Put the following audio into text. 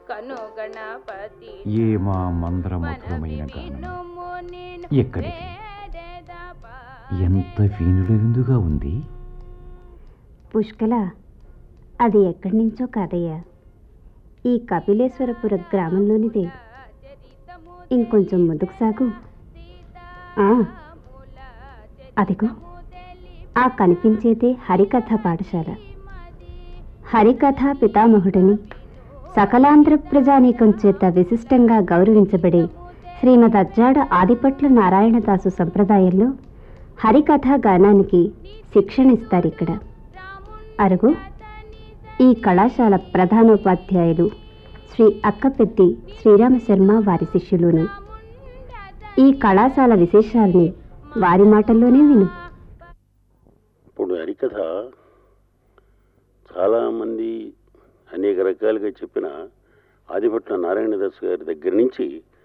ఏ మా మంద్రమధురమైన గానం ఎక్కడిది? ఎంత వీణుల విందుగా ఉంది. పుష్కల, అది ఎక్కడి నుంచో కాదయ్యా, ఈ కపిలేశ్వరపుర గ్రామంలోనిదే. ఇంకొంచెం ముందుకు సాగు. అదిగో ఆ కనిపించేదే హరికథ పాఠశాల. హరికథ పితామహుడని సకలాంధ్ర ప్రజానీకం చేత విశిష్టంగా గౌరవించబడే శ్రీమద్ అజ్జాడ ఆదిపట్ల నారాయణదాసు సంప్రదాయంలో హరికథా గానానికి శిక్షణ ఇస్తారిక్కడ. అరుగు ఈ కళాశాల ప్రధానోపాధ్యాయులు శ్రీ అక్కపెద్ది శ్రీరామశర్మ వారి శిష్యులును. ఈ కళాశాల విశేషాల్ని వారి మాటల్లోనే విను. ఇప్పుడు హరికథ చాలామంది అనేక రకాలుగా చెప్పిన ఆదిపట్ల నారాయణదాస్ గారి దగ్గర నుంచి